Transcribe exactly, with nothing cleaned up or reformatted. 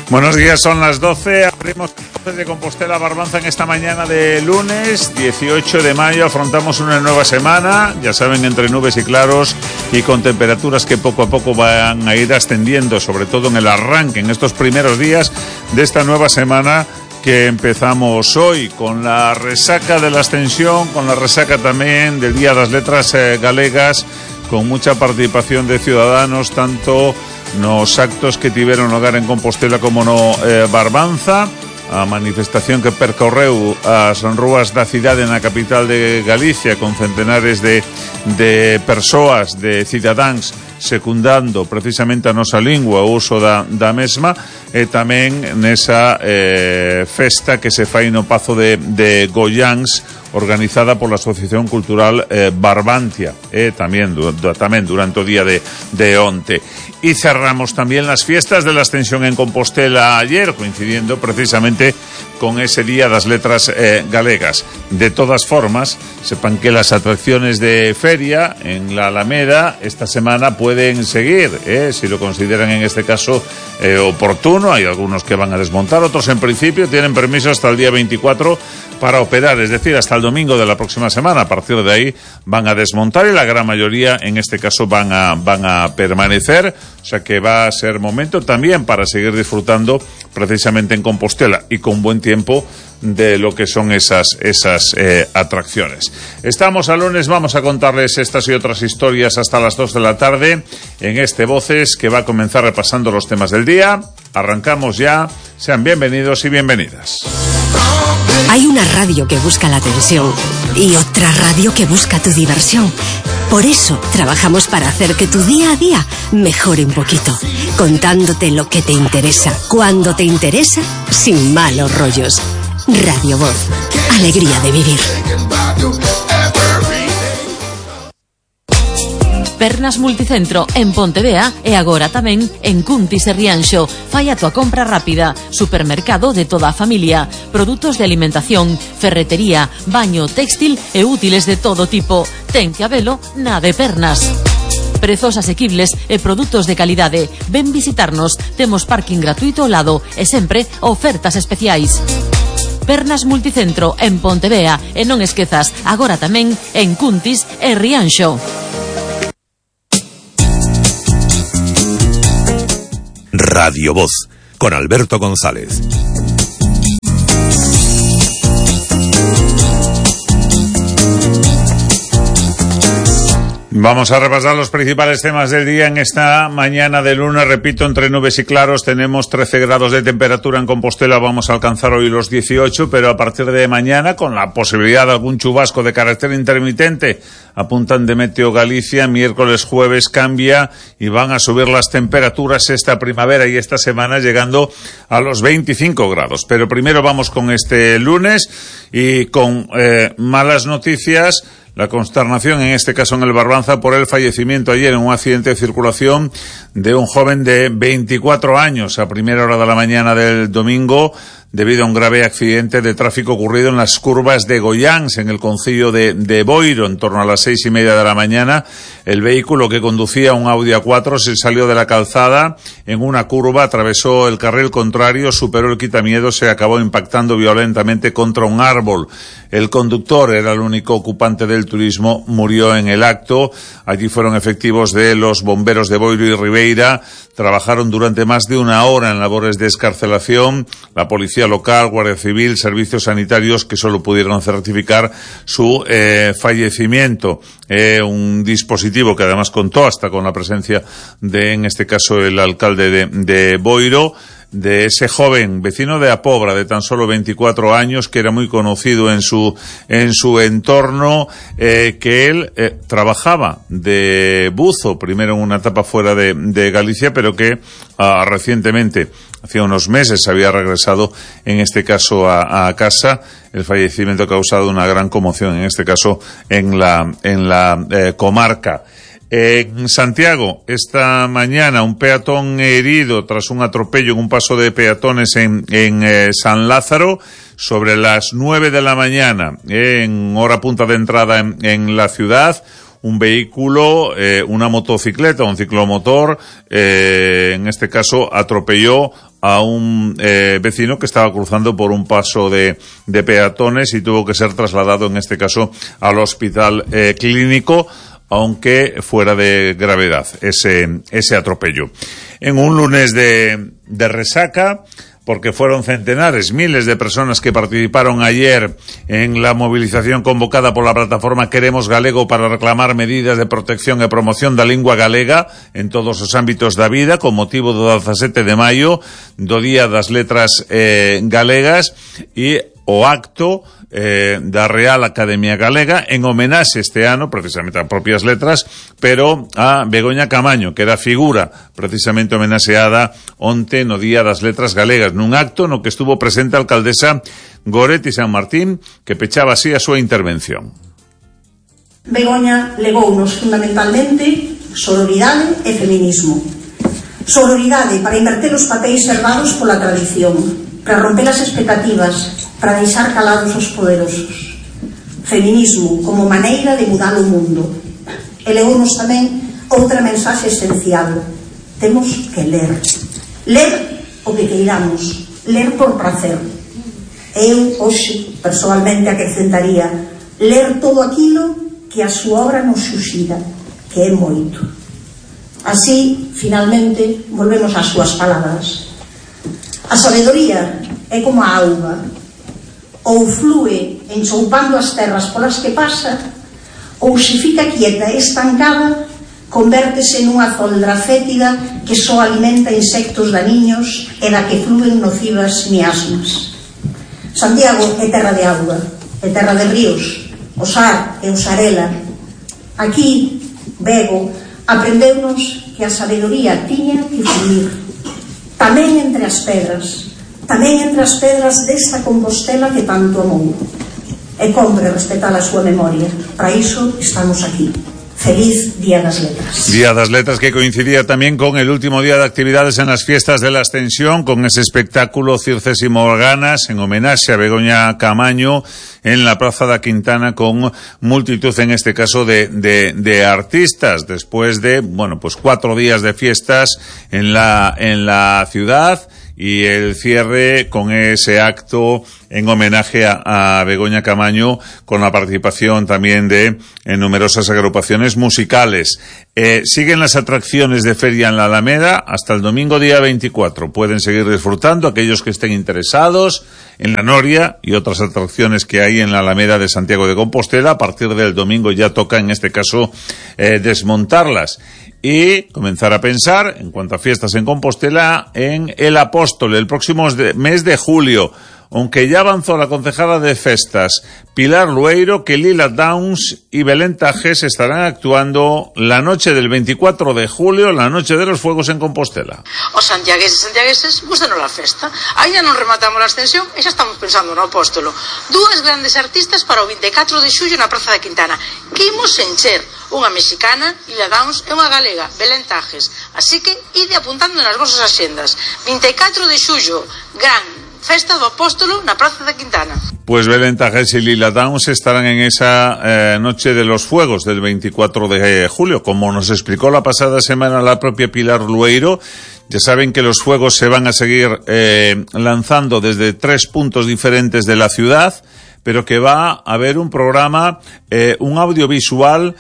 Buenos días, son las doce. Abrimos de Compostela Barbanza en esta mañana de lunes dieciocho de mayo. Afrontamos una nueva semana, ya saben, entre nubes y claros y con temperaturas que poco a poco van a ir ascendiendo, sobre todo en el arranque, en estos primeros días de esta nueva semana que empezamos hoy, con la resaca de la Ascensión, con la resaca también del Día das Letras eh, Galegas, con mucha participación de ciudadanos, tanto nos actos que tiveron lugar en Compostela como no eh, Barbanza, a manifestación que percorreu as rúas da cidade na capital de Galicia, con centenares de, de persoas, de cidadáns, secundando precisamente a nosa lingua, o uso da, da mesma, e tamén nesa eh, festa que se fai no Pazo de, de Goiáns, organizada pola Asociación Cultural eh, Barbantia, e tamén, du, tamén durante o día de, de onte. Y cerramos también las fiestas de la Ascensión en Compostela ayer, coincidiendo precisamente con ese Día das Letras eh, Galegas. De todas formas, sepan que las atracciones de feria en la Alameda esta semana pueden seguir, eh, si lo consideran en este caso eh, oportuno. Hay algunos que van a desmontar, otros en principio tienen permiso hasta el día veinticuatro para operar, es decir, hasta el domingo de la próxima semana. A partir de ahí van a desmontar y la gran mayoría en este caso van a, van a permanecer. O sea que va a ser momento también para seguir disfrutando precisamente en Compostela y con buen tiempo de lo que son esas, esas eh, atracciones. Estamos a lunes, vamos a contarles estas y otras historias hasta las dos de la tarde en este Voces que va a comenzar repasando los temas del día. Arrancamos ya, sean bienvenidos y bienvenidas. Hay una radio que busca la atención y otra radio que busca tu diversión. Por eso trabajamos para hacer que tu día a día mejore un poquito, contándote lo que te interesa, cuando te interesa, sin malos rollos. Radio Voz, alegría de vivir. Pernas Multicentro en Pontevea e agora tamén en Cuntis e Rianxo. Fai a tua compra rápida. Supermercado de toda a familia. Produtos de alimentación, ferretería, baño, textil e útiles de todo tipo. Ten que habelo na de Pernas. Prezos asequibles e produtos de calidade. Ven visitarnos. Temos parking gratuito ao lado e sempre ofertas especiais. Pernas Multicentro en Pontevea e non esquezas, agora tamén en Cuntis e Rianxo. Radio Voz, con Alberto González. Vamos a repasar los principales temas del día en esta mañana de lunes. Repito, entre nubes y claros tenemos trece grados de temperatura en Compostela. Vamos a alcanzar hoy los dieciocho, pero a partir de mañana, con la posibilidad de algún chubasco de carácter intermitente, apuntan de Meteo Galicia, miércoles, jueves cambia y van a subir las temperaturas esta primavera y esta semana, llegando a los veinticinco grados. Pero primero vamos con este lunes y con eh, malas noticias. La consternación, en este caso en el Barbanza, por el fallecimiento ayer en un accidente de circulación de un joven de veinticuatro años a primera hora de la mañana del domingo, debido a un grave accidente de tráfico ocurrido en las curvas de Goiáns, en el concello de, de Boiro, en torno a las seis y media de la mañana. El vehículo, que conducía un Audi A cuatro, se salió de la calzada en una curva, atravesó el carril contrario, superó el quitamiedos, se acabó impactando violentamente contra un árbol. El conductor, era el único ocupante del turismo, murió en el acto. Allí fueron efectivos de los bomberos de Boiro y Ribeira. Trabajaron durante más de una hora en labores de excarcelación. La policía local, Guardia Civil, servicios sanitarios, que solo pudieron certificar su eh, fallecimiento. Eh, un dispositivo que además contó hasta con la presencia de, en este caso, el alcalde de, de Boiro, de ese joven vecino de Apobra de tan solo veinticuatro años, que era muy conocido en su en su entorno, eh, que él eh, trabajaba de buzo, primero en una etapa fuera de, de Galicia, pero que ah, recientemente, hacía unos meses, había regresado en este caso a, a casa. El fallecimiento ha causado una gran conmoción, en este caso en la en la eh, comarca. En Santiago, esta mañana, un peatón herido tras un atropello en un paso de peatones en, en eh, San Lázaro, sobre las nueve de la mañana, eh, en hora punta de entrada en, en la ciudad. un vehículo, eh, una motocicleta, un ciclomotor, eh, en este caso atropelló a un eh, vecino que estaba cruzando por un paso de, de peatones y tuvo que ser trasladado, en este caso, al hospital eh, clínico, aunque fuera de gravedad ese, ese atropello. En un lunes de, de resaca, porque fueron centenares, miles de personas que participaron ayer en la movilización convocada por la plataforma Queremos Galego para reclamar medidas de protección e promoción da lingua galega en todos os ámbitos da vida, con motivo do dezasete de maio, do Día das Letras eh, Galegas, e o acto eh, da Real Academia Galega en homenaxe este ano, precisamente a propias letras, pero a Begoña Camaño, que era figura precisamente homenaxeada onte no Día das Letras Galegas, nun acto no que estuvo presente a alcaldesa Goretti San Martín, que pechaba así a súa intervención. Begoña legounos fundamentalmente sororidade e feminismo. Sororidade para inverter os papéis herdados pola tradición, para romper as expectativas, para deixar calados os poderosos. Feminismo como maneira de mudar o mundo. E legounos tamén outra mensaxe esencial: temos que ler. Ler o que queiramos, ler por prazer. Eu, hoxe, personalmente acrescentaría: ler todo aquilo que a súa obra nos suxira, que é moito. Así, finalmente, volvemos ás súas palabras. A sabedoría é como a auga, ou flúe enchoupando as terras polas que pasa, ou se fica quieta e estancada, convértese nunha zoldra fétida que só alimenta insectos daniños e da que flúen nocivas miasmas. Santiago é terra de auga, é terra de ríos, o Sar e o Sarela. Aquí, Bego aprendeunos que a sabedoría tiña que fluir, tamén entre as pedras, tamén entre as pedras desta Compostela que tanto amou. E compre respetar a súa memoria. Para iso estamos aquí. Feliz Día das Letras. Día das Letras que coincidía también con el último día de actividades en las fiestas de la Ascensión, con ese espectáculo Circes y Morganas en homenaje a Begoña Camaño en la Plaza da Quintana, con multitud, en este caso, de, de, de artistas, después de, bueno, pues cuatro días de fiestas en la, en la ciudad, y el cierre con ese acto en homenaje a, a Begoña Camaño, con la participación también de en numerosas agrupaciones musicales. Eh, siguen las atracciones de feria en la Alameda hasta el domingo día veinticuatro. Pueden seguir disfrutando aquellos que estén interesados en la Noria y otras atracciones que hay en la Alameda de Santiago de Compostela. A partir del domingo ya toca, en este caso, eh, desmontarlas y comenzar a pensar, en cuanto a fiestas en Compostela, en el Apóstol, el próximo mes de julio. Aunque ya avanzó la concejala de Festas, Pilar Lueiro, que Lila Downs y Belén Tajes estarán actuando la noche del veinticuatro de julio, la noche de los fuegos en Compostela. Os santiagueses e santiagueses, gustanos a festa. Ainda non rematamos a ascensión e xa estamos pensando no Apóstolo. Dúas grandes artistas para o vinte e catro de xullo na Praza da Quintana, que imos encher. Unha mexicana, Lila Downs, e unha galega, Belén Tajes. Así que ide apuntando nas vosas axendas. vinte e catro de xullo, gran Festa do Apóstolo na Praza da Quintana. Pues Belén Tajes y Lila Downs estarán en esa eh, noche de los fuegos del veinticuatro de julio, como nos explicó la pasada semana la propia Pilar Lueiro. Ya saben que los fuegos se van a seguir eh, lanzando desde tres puntos diferentes de la ciudad, pero que va a haber un programa, eh, un audiovisual